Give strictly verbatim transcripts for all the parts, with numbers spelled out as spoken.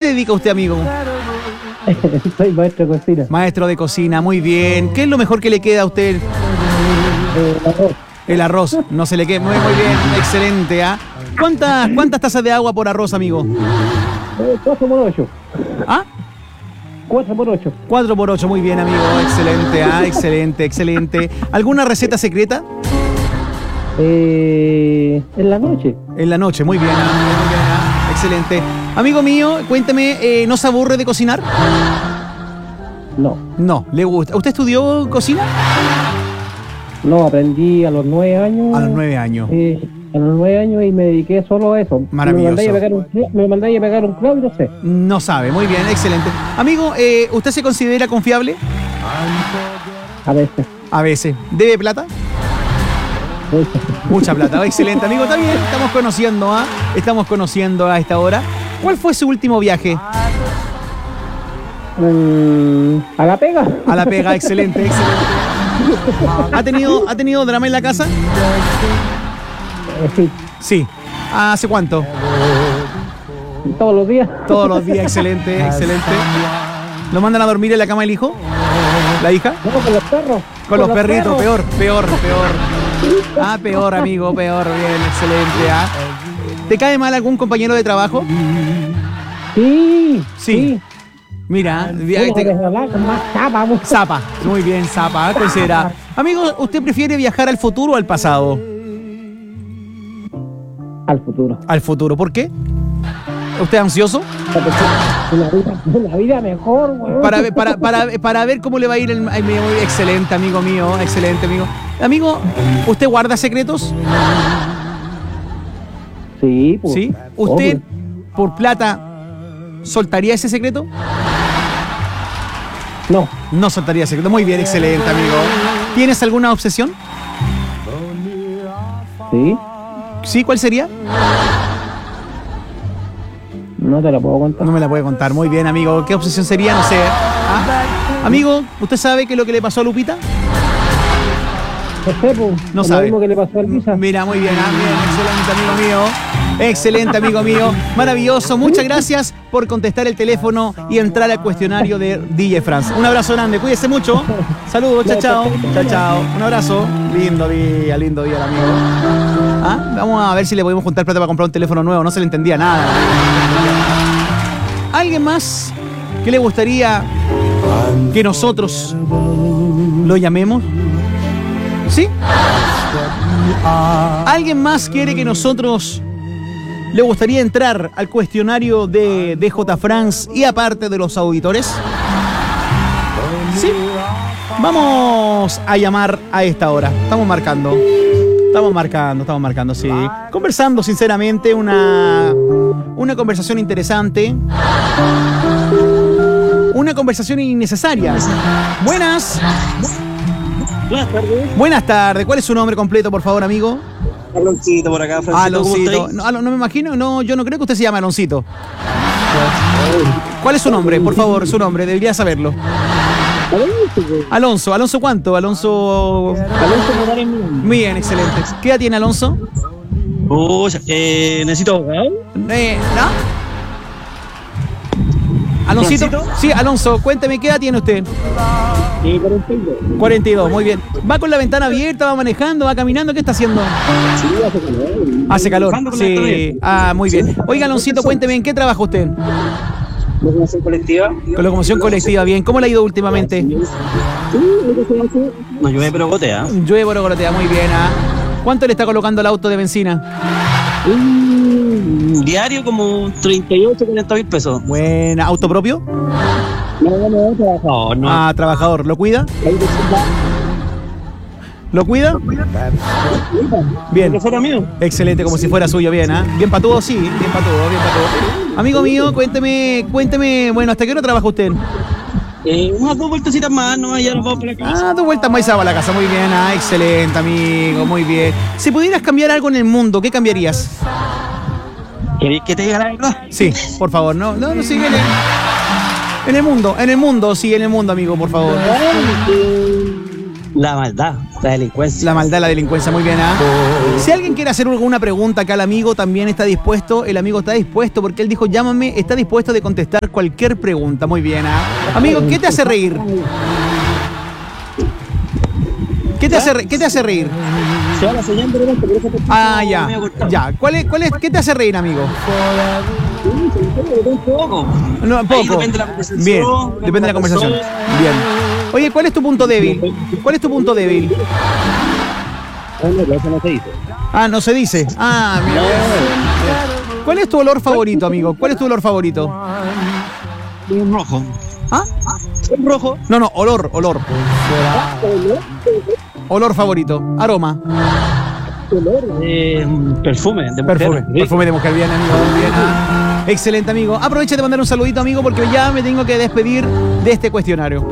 dedica usted, amigo? Soy maestro de cocina. Maestro de cocina, muy bien. ¿Qué es lo mejor que le queda a usted? Eh, arroz. El arroz, no se le queda. Muy, muy bien, excelente. ¿Ah? ¿Cuántas, ¿Cuántas tazas de agua por arroz, amigo? Eh, cuatro por ocho. ¿Ah? cuatro por ocho. cuatro por ocho, muy bien, amigo. Excelente, ah, excelente, excelente. ¿Alguna receta secreta? Eh, en la noche. En la noche, muy bien, ah, muy bien, ah, excelente. Amigo mío, cuénteme, eh, ¿no se aburre de cocinar? No. No, le gusta. ¿Usted estudió cocina? No, aprendí a los nueve años. A los nueve años. Eh, a los nueve años y me dediqué solo a eso. Maravilloso. Me mandáis a pegar un, cla- me mandáis a pegar un clavo y no sé. No sabe, muy bien, excelente. Amigo, eh, ¿usted se considera confiable? A veces. A veces. ¿Debe plata? Mucha plata, excelente, amigo. Está bien, estamos conociendo, ¿ah? Estamos conociendo a esta hora. ¿Cuál fue su último viaje? Mm, a la pega. A la pega, excelente, excelente. ¿Ha tenido, ¿Ha tenido drama en la casa? Eh, sí, Sí. ¿Hace cuánto? todos los días. Todos los días, excelente, excelente. ¿Lo mandan a dormir en la cama el hijo? ¿La hija? No, con los perros. Con los perritos, peor, peor, peor. Ah, peor, amigo, peor, bien, excelente. ¿Ah? ¿Te cae mal algún compañero de trabajo? Sí, Sí. sí. Mira, Uno te- de hablar con más tapa, mucho. Zapa, muy bien, Zapa, considera. Amigo, ¿usted prefiere viajar al futuro o al pasado? Al futuro. Al futuro, ¿por qué? ¿Usted es ansioso? Una vida, una vida mejor, weón. Para, ver- para, para, para ver cómo le va a ir el... ay, muy excelente, amigo mío, excelente, amigo. Amigo, ¿usted guarda secretos? Sí, pues. ¿Sí? ¿Usted, por plata, soltaría ese secreto? No. No soltaría secreto. Muy bien, excelente, amigo. ¿Tienes alguna obsesión? Sí. ¿Sí? ¿Cuál sería? No te lo puedo contar. No me la puede contar. Muy bien, amigo. ¿Qué obsesión sería? No sé. ¿Ah? Amigo, ¿usted sabe qué es lo que le pasó a Lupita? No sé, pues. No lo sabe. mismo que le pasó al Visa. Mira, muy bien, ah, bien, excelente, amigo mío. Excelente, amigo mío. Maravilloso. Muchas gracias por contestar el teléfono y entrar al cuestionario de D J France. Un abrazo grande. Cuídese mucho. Saludos. Chao, chao. Chao, chao. Un abrazo. Lindo día, lindo día, amigo. ¿Ah? Vamos a ver si le podemos juntar plata para comprar un teléfono nuevo. No se le entendía nada. ¿Alguien más que le gustaría que nosotros lo llamemos? ¿Sí? ¿Alguien más quiere que nosotros le gustaría entrar al cuestionario de D J France y aparte de los auditores? ¿Sí? Vamos a llamar a esta hora. Estamos marcando. Estamos marcando, estamos marcando, sí. Conversando, sinceramente, una, una conversación interesante. Una conversación innecesaria. Buenas. Buenas tardes. Buenas tardes. ¿Cuál es su nombre completo, por favor, amigo? Aloncito por acá, Francisco. Aloncito. No, Alo- no me imagino, no, yo no creo que usted se llame Aloncito. ¿Cuál es su nombre? Por favor, su nombre, debería saberlo. Alonso. ¿Alonso cuánto? Alonso... Alonso Morales mío. Bien, excelente. ¿Qué edad tiene Alonso? Oh, eh, necesito abogado. Eh, ¿no? ¿Aloncito? ¿Francito? Sí, Alonso, cuénteme, ¿qué edad tiene usted? Eh, cuarenta y dos. cuarenta y dos, muy bien. ¿Va con la ventana abierta, va manejando, va caminando? ¿Qué está haciendo? Sí, hace calor. Hace calor. Trabajando con la ventana Sí. abierta. Ah, muy bien. Oiga, Aloncito, cuénteme, ¿en qué trabaja usted? Locomoción colectiva. Con locomoción colectiva, bien. ¿Cómo le ha ido últimamente? No llueve, pero gotea. Llueve por Gorotea, muy bien. ¿Ah? ¿Cuánto le está colocando el auto de benzina? Un diario como treinta y ocho, cuarenta mil pesos. Buena. ¿Auto propio? No, no, no, trabajador, no. Ah, trabajador. ¿Lo cuida? Ahí te sienta. ¿Lo cuida? Bien. ¿Que fuera mío? Excelente, como si fuera suyo, bien, ¿ah? Bien patudo, sí, bien patudo, bien patudo. Amigo mío, cuénteme, cuénteme, bueno, ¿hasta qué hora trabaja usted? Eh, unas dos vueltecitas más, no, ya nos vamos para acá. Ah, dos vueltas más y se va a la casa, muy bien, ah, excelente, amigo, muy bien. Si pudieras cambiar algo en el mundo, ¿qué cambiarías? ¿Queréis que te diga la verdad? Sí, por favor, no, no, no, sí, en el, en el mundo, en el mundo, sí, en el mundo, amigo, por favor. Eh, La maldad, la delincuencia. La maldad, la delincuencia, muy bien. ¿Ah? Si alguien quiere hacer alguna pregunta acá al amigo, también está dispuesto. El amigo está dispuesto porque él dijo, llámame, está dispuesto de contestar cualquier pregunta. Muy bien. ¿Ah? Amigo, ¿qué te hace reír? ¿Qué te hace, re- ¿qué te hace reír? Se va la señal de repente, pero esa persona Ah, no ya. me ha cortado. Ya. ¿Cuál es, cuál es, ¿Qué te hace reír, amigo? Un poco. No, Ahí poco. depende de la conversación. Bien, depende de la conversación. Bien. Oye, ¿cuál es tu punto débil? ¿Cuál es tu punto débil? No, eso no se dice. Ah, no se dice. Ah, mira. ¿Cuál es tu olor favorito, amigo? ¿Cuál es tu olor favorito? Un rojo. ¿Ah? Un rojo. No, no, olor, olor. Olor favorito. Aroma. Olor. Eh, perfume. De mujer. Perfume. Rico. Perfume de mujer. Bien, amigo. Bien. Ah, excelente, amigo. Aprovecha de mandar un saludito, amigo, porque ya me tengo que despedir de este cuestionario.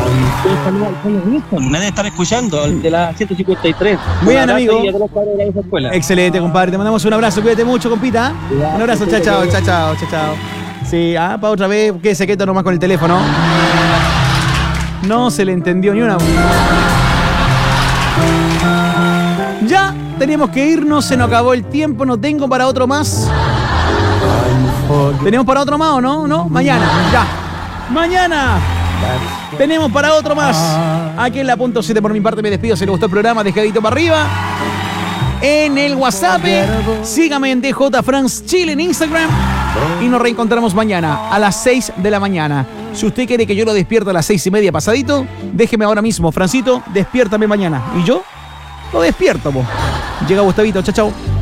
Me deben estar escuchando, el de la ciento cincuenta y tres. Bien, Un abrazo amigo. y a todos los padres de la vieja escuela. Excelente, compadre. Te mandamos un abrazo. Cuídate mucho, compita. Un abrazo. Chao, chao, chao, chao, chao, chao. Sí, ah, para otra vez, quédese quieto nomás con el teléfono. No se le entendió ni una. Ya tenemos que irnos, se nos acabó el tiempo, no tengo para otro más. ¿Tenemos para otro más o no? ¿No? Mañana, ya. Mañana tenemos para otro más. Aquí en la punto siete por mi parte me despido. Si les gustó el programa, dejadito para arriba. En el WhatsApp, sígame en D J France Chile en Instagram. Y nos reencontramos mañana a las seis de la mañana. Si usted quiere que yo lo despierte a las seis y media pasadito, déjeme ahora mismo, Francito, despiértame mañana. Y yo lo despierto, po. Llega Gustavito, chao, chao.